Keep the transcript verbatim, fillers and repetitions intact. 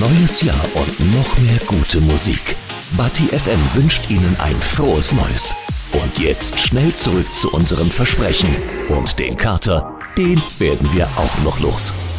neues Jahr und noch mehr gute Musik. Bati F M wünscht Ihnen ein frohes Neues. Und jetzt schnell zurück zu unserem Versprechen. Und den Kater, den werden wir auch noch los.